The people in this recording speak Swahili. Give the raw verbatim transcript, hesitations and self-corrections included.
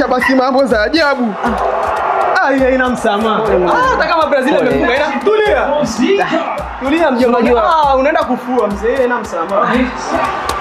Acha basi mambo za ajabu. Ah, hii haina msamaha. Ah, hata kama Brazil imefunga ina tulia. Tulia mjomba. Ah, unaenda kufua mzee, haina msamaha.